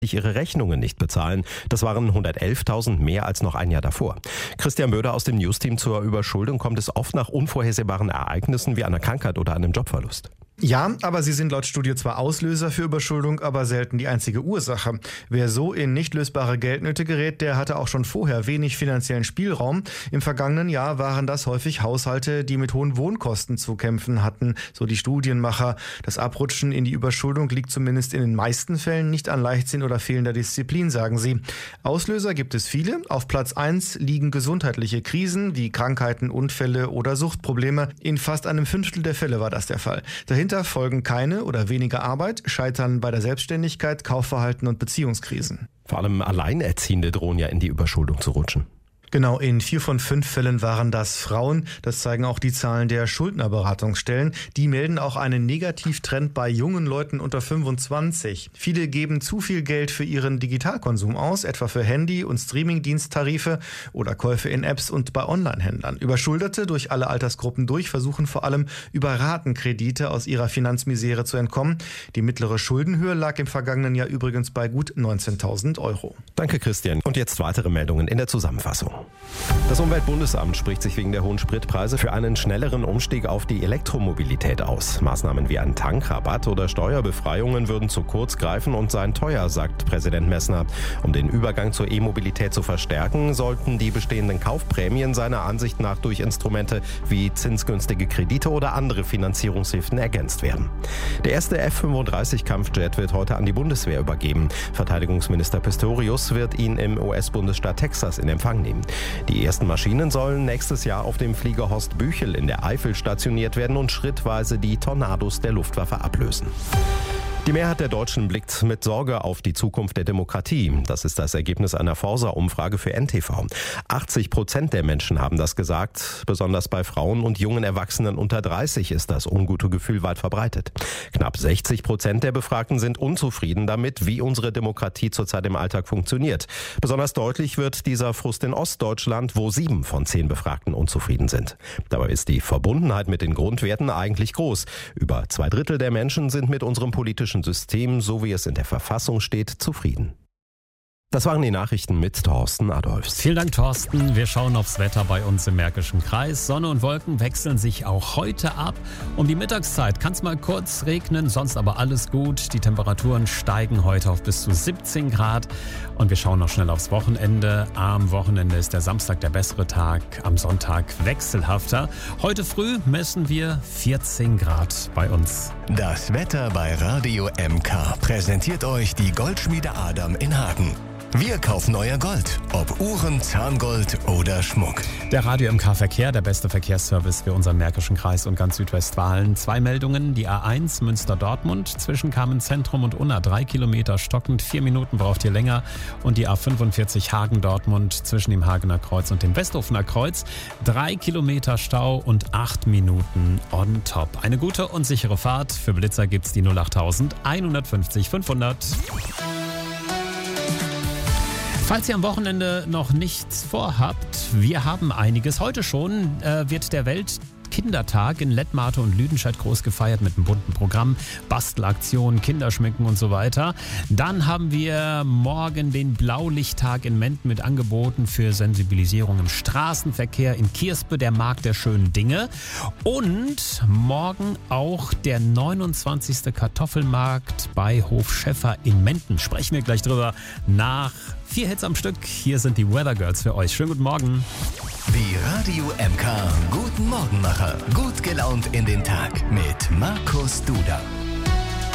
ihre Rechnungen nicht bezahlen. Das waren 111.000 mehr als noch ein Jahr davor. Christian Böder aus dem News-Team: Zur Überschuldung kommt es oft nach unvorhersehbaren Ereignissen wie einer Krankheit oder einem Jobverlust. Ja, aber sie sind laut Studie zwar Auslöser für Überschuldung, aber selten die einzige Ursache. Wer so in nicht lösbare Geldnöte gerät, der hatte auch schon vorher wenig finanziellen Spielraum. Im vergangenen Jahr waren das häufig Haushalte, die mit hohen Wohnkosten zu kämpfen hatten, so die Studienmacher. Das Abrutschen in die Überschuldung liegt zumindest in den meisten Fällen nicht an Leichtsinn oder fehlender Disziplin, sagen sie. Auslöser gibt es viele. Auf Platz 1 liegen gesundheitliche Krisen wie Krankheiten, Unfälle oder Suchtprobleme. In fast einem Fünftel der Fälle war das der Fall. Dahinter folgen keine oder weniger Arbeit, Scheitern bei der Selbstständigkeit, Kaufverhalten und Beziehungskrisen. Vor allem Alleinerziehende drohen ja in die Überschuldung zu rutschen. Genau, in 4 von 5 Fällen waren das Frauen. Das zeigen auch die Zahlen der Schuldnerberatungsstellen. Die melden auch einen Negativtrend bei jungen Leuten unter 25. Viele geben zu viel Geld für ihren Digitalkonsum aus, etwa für Handy- und Streamingdiensttarife oder Käufe in Apps und bei Onlinehändlern. Überschuldete durch alle Altersgruppen durch versuchen vor allem über Ratenkredite aus ihrer Finanzmisere zu entkommen. Die mittlere Schuldenhöhe lag im vergangenen Jahr übrigens bei gut 19.000 Euro. Danke, Christian. Und jetzt weitere Meldungen in der Zusammenfassung. Das Umweltbundesamt spricht sich wegen der hohen Spritpreise für einen schnelleren Umstieg auf die Elektromobilität aus. Maßnahmen wie ein Tankrabatt oder Steuerbefreiungen würden zu kurz greifen und seien teuer, sagt Präsident Messner. Um den Übergang zur E-Mobilität zu verstärken, sollten die bestehenden Kaufprämien seiner Ansicht nach durch Instrumente wie zinsgünstige Kredite oder andere Finanzierungshilfen ergänzt werden. Der erste F-35-Kampfjet wird heute an die Bundeswehr übergeben. Verteidigungsminister Pistorius wird ihn im US-Bundesstaat Texas in Empfang nehmen. Die ersten Maschinen sollen nächstes Jahr auf dem Flieger Horst Büchel in der Eifel stationiert werden und schrittweise die Tornados der Luftwaffe ablösen. Die Mehrheit der Deutschen blickt mit Sorge auf die Zukunft der Demokratie. Das ist das Ergebnis einer Forsa-Umfrage für NTV. 80% der Menschen haben das gesagt. Besonders bei Frauen und jungen Erwachsenen unter 30 ist das ungute Gefühl weit verbreitet. Knapp 60% der Befragten sind unzufrieden damit, wie unsere Demokratie zurzeit im Alltag funktioniert. Besonders deutlich wird dieser Frust in Ostdeutschland, wo 7 von 10 Befragten unzufrieden sind. Dabei ist die Verbundenheit mit den Grundwerten eigentlich groß. Über 2/3 der Menschen sind mit unserem politischen System, so wie es in der Verfassung steht, zufrieden. Das waren die Nachrichten mit Thorsten Adolphs. Vielen Dank, Thorsten. Wir schauen aufs Wetter bei uns im Märkischen Kreis. Sonne und Wolken wechseln sich auch heute ab. Um die Mittagszeit kann es mal kurz regnen, sonst aber alles gut. Die Temperaturen steigen heute auf bis zu 17 Grad. Und wir schauen noch schnell aufs Wochenende. Am Wochenende ist der Samstag der bessere Tag, am Sonntag wechselhafter. Heute früh messen wir 14 Grad bei uns. Das Wetter bei Radio MK präsentiert euch die Goldschmiede Adam in Hagen. Wir kaufen euer Gold, ob Uhren, Zahngold oder Schmuck. Der Radio MK Verkehr, der beste Verkehrsservice für unseren Märkischen Kreis und ganz Südwestfalen. 2 Meldungen, die A1 Münster-Dortmund zwischen Kamenz-Zentrum und Unna 3 Kilometer stockend, 4 Minuten braucht ihr länger. Und die A45 Hagen-Dortmund zwischen dem Hagener Kreuz und dem Westhofener Kreuz 3 Kilometer Stau und 8 Minuten on top. Eine gute und sichere Fahrt. Für Blitzer gibt's die 08000 150 500. Falls ihr am Wochenende noch nichts vorhabt, wir haben einiges. Heute schon wird der Weltkindertag in Lettmate und Lüdenscheid groß gefeiert mit einem bunten Programm, Bastelaktionen, Kinderschminken und so weiter. Dann haben wir morgen den Blaulichttag in Menden mit Angeboten für Sensibilisierung im Straßenverkehr, in Kierspe der Markt der schönen Dinge und morgen auch der 29. Kartoffelmarkt bei Hof Schäffer in Menden. Sprechen wir gleich drüber nach 4 Hits am Stück. Hier sind die Weather Girls für euch. Schönen guten Morgen. Die Radio MK Guten Morgenmacher. Gut gelaunt in den Tag mit Markus Duda.